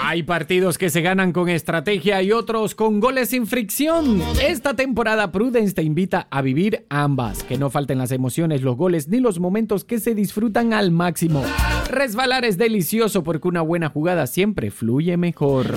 Hay partidos que se ganan con estrategia y otros con goles sin fricción. Esta temporada Prudence te invita a vivir ambas. Que no falten las emociones, los goles ni los momentos que se disfrutan al máximo. Resbalar es delicioso porque una buena jugada siempre fluye mejor.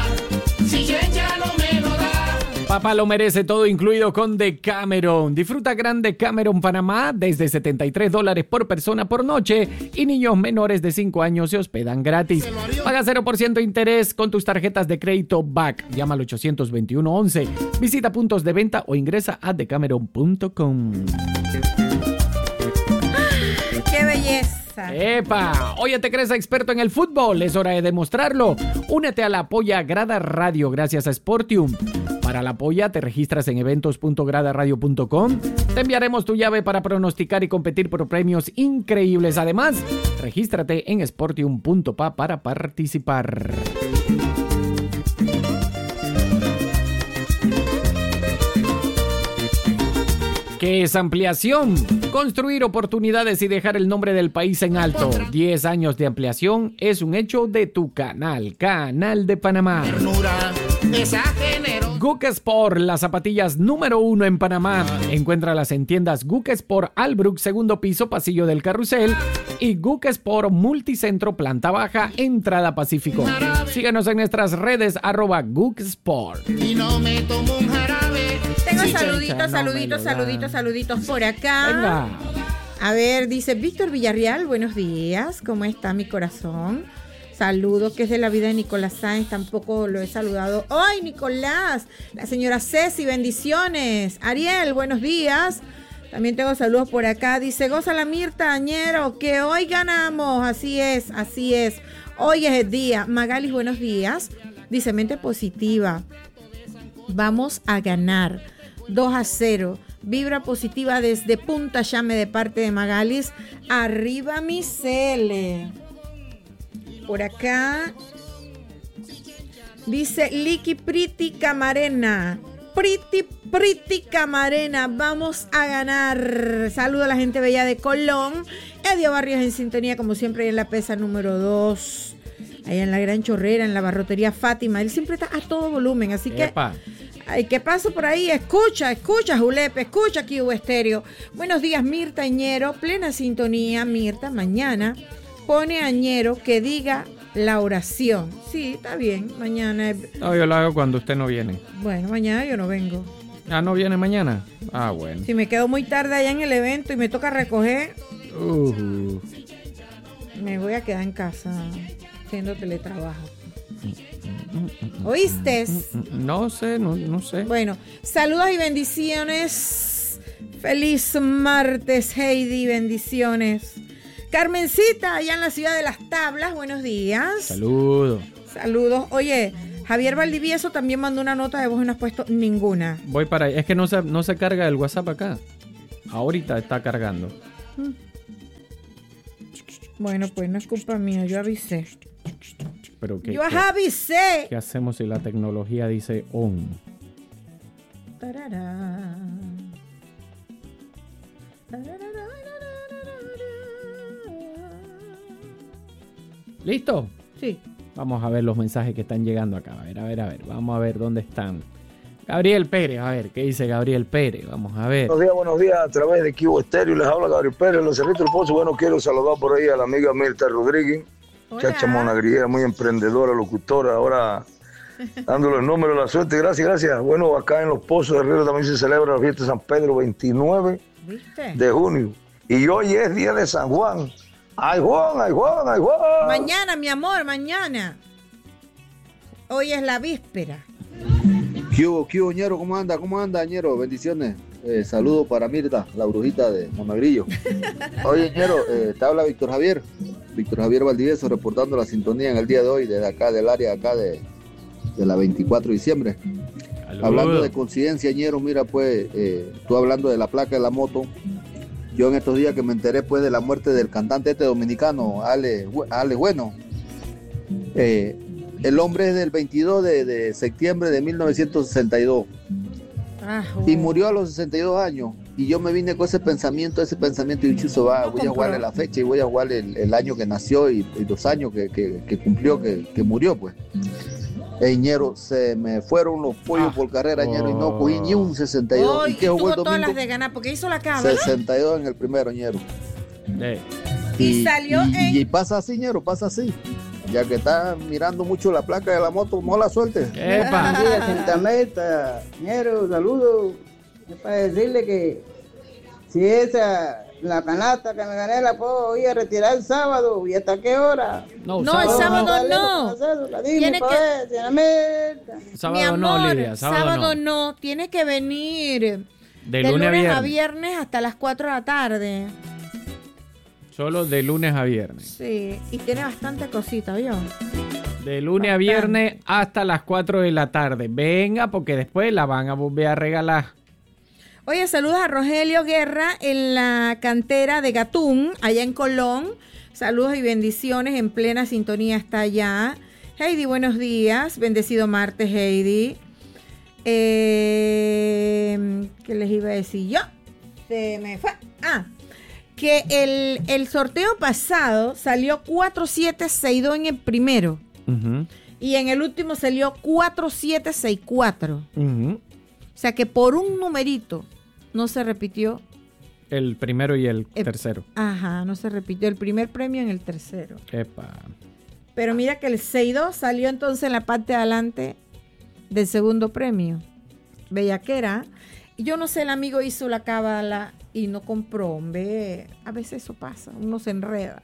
Papá lo merece, todo incluido con Decameron. Disfruta Gran Decameron Panamá desde $73 por persona por noche y niños menores de 5 años se hospedan gratis. Paga 0% interés con tus tarjetas de crédito BAC. Llama al 821-11. Visita puntos de venta o ingresa a decameron.com. ¡Qué belleza! ¡Epa! Oye, ¿te crees experto en el fútbol? Es hora de demostrarlo. Únete a la Polla Grada Radio gracias a Sportium. Para la Polla te registras en eventos.gradaradio.com. Te enviaremos tu llave para pronosticar y competir por premios increíbles. Además, regístrate en sportium.pa para participar. ¿Qué es ampliación? Construir oportunidades y dejar el nombre del país en alto. 10 años de ampliación es un hecho de tu canal, Canal de Panamá. Guca Sport, las zapatillas número 1 en Panamá. Encuéntralas en tiendas Guca Sport Albrook, segundo piso, pasillo del Carrusel, y Guca Sport Multicentro, planta baja, entrada Pacífico. Síganos en nuestras redes, @Guca Sport. Y no me tomo un jarabe. Tengo saluditos por acá. Venga. A ver, dice Víctor Villarreal, buenos días, ¿cómo está mi corazón? Saludos, que es de la vida de Nicolás Sáenz, tampoco lo he saludado. ¡Ay, Nicolás! La señora Ceci, bendiciones. Ariel, buenos días. También tengo saludos por acá. Dice, goza la Mirta, Añero, que hoy ganamos. Así es. Hoy es el día. Magalis, buenos días. Dice, mente positiva. Vamos a ganar 2-0. Vibra positiva desde Punta Llame de parte de Magalis. Arriba mi Cele. Por acá dice Liki Priti Camarena. Priti Camarena, vamos a ganar. Saludo a la gente bella de Colón. Edio Barrios en sintonía, como siempre, en la pesa número 2. Allá en la Gran Chorrera, en la barrotería Fátima. Él siempre está a todo volumen, así que... Epa. Ay, ¿qué pasa por ahí? Escucha, Julepe, escucha aquí Estéreo. Buenos días, Mirta Añero, plena sintonía. Mirta, mañana pone Añero que diga la oración. Sí, está bien, mañana. No, yo lo hago cuando usted no viene. Bueno, mañana yo no vengo. Ah, ¿no viene mañana? Ah, bueno. Si me quedo muy tarde allá en el evento y me toca recoger, me voy a quedar en casa haciendo teletrabajo. ¿Oíste? No sé. Bueno, saludos y bendiciones. Feliz martes, Heidi, bendiciones. Carmencita, allá en la ciudad de Las Tablas, buenos días. Saludos. Oye, Javier Valdivieso también mandó una nota de voz y no has puesto ninguna. Voy para ahí. Es que no se carga el WhatsApp acá. Ahorita está cargando. Bueno, pues no es culpa mía, yo avisé. Pero yo avisé. ¿Qué hacemos si la tecnología dice on? Tarará. ¿Listo? Sí. Vamos a ver los mensajes que están llegando acá. A ver. Vamos a ver dónde están. Gabriel Pérez, a ver, ¿qué dice Gabriel Pérez? Vamos a ver. Buenos días, a través de Cubo Estéreo les habla Gabriel Pérez, los Cerritos del Pozo. Bueno, quiero saludar por ahí a la amiga Mirta Rodríguez, chacha monagriera, muy emprendedora, locutora, ahora dándole el número de la suerte. Gracias. Bueno, acá en Los Pozos de Río también se celebra la fiesta de San Pedro, 29 de junio. Y hoy es día de San Juan. ¡Ay, Juan! Mañana, mi amor, mañana. Hoy es la víspera. ¿Qué hubo, Ñero? ¿Cómo anda, Ñero? Bendiciones. Saludos para Mirta, la brujita de Monagrillo. Oye, Ñero, te habla Víctor Javier Valdivieso, reportando la sintonía en el día de hoy, desde acá del área acá de la 24 de diciembre. Saludos. Hablando de coincidencia, Ñero, mira, pues, tú hablando de la placa de la moto, yo en estos días que me enteré, pues, de la muerte del cantante dominicano, Ale Bueno. El hombre es del 22 de septiembre de 1962 y murió a los 62 años. Y yo me vine con ese pensamiento y Chuzo voy a jugarle la fecha y voy a jugarle el año que nació y los años que cumplió, que murió, pues. Ñero, se me fueron los pollos por carrera, Ñero, y no cogí ni un 62. ¿Y qué jugó el domingo? Todas las de ganar, porque hizo la cama, 62 en el primero, Ñero. Y salió y pasa así, Ñero, pasa así. Ya que está mirando mucho la placa de la moto, no la suelte. ¡Epa! Santa Meta, Ñero, saludos. Es para decirle que si la canasta que me gané la puedo ir a retirar el sábado. ¿Y hasta qué hora? No, el sábado no. Tiene que... Sábado mi amor, no, Lidia. Sábado no. Tiene que venir de lunes a viernes hasta las 4 de la tarde. Solo de lunes a viernes. Sí, y tiene bastante cosita, ¿vio? De lunes a viernes hasta las 4 de la tarde. Venga, porque después la van a volver a regalar. Oye, saludos a Rogelio Guerra en la cantera de Gatún, allá en Colón. Saludos y bendiciones, en plena sintonía está allá. Heidi, buenos días. Bendecido martes, Heidi. ¿Qué les iba a decir yo? Se me fue. Que el sorteo pasado salió 4762 en el primero. Uh-huh. Y en el último salió 4764. Uh-huh. O sea que por un numerito no se repitió. El primero y el tercero. Ajá, no se repitió el primer premio en el tercero. Epa. Pero mira que el 62 salió entonces en la parte de adelante del segundo premio. Bellaquera. Y yo no sé, el amigo hizo la cábala y no compró. Hombre, a veces eso pasa. Uno se enreda.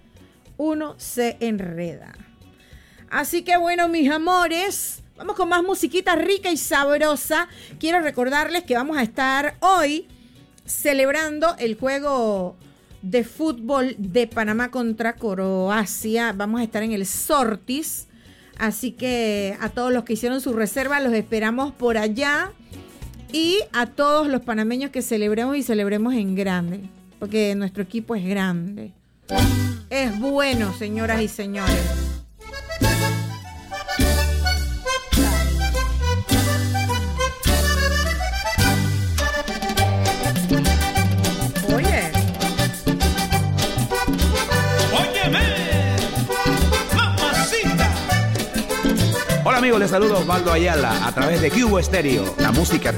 Así que bueno, mis amores, vamos con más musiquita rica y sabrosa. Quiero recordarles que vamos a estar hoy celebrando el juego de fútbol de Panamá contra Croacia. Vamos a estar en el Sortis. Así que a todos los que hicieron su reserva los esperamos por allá. Y a todos los panameños que celebremos y celebremos en grande. Porque nuestro equipo es grande. Es bueno, señoras y señores. Oye. Óyeme, mamacita. Hola amigos, les saludo Osvaldo Ayala a través de Cubo Estéreo, la música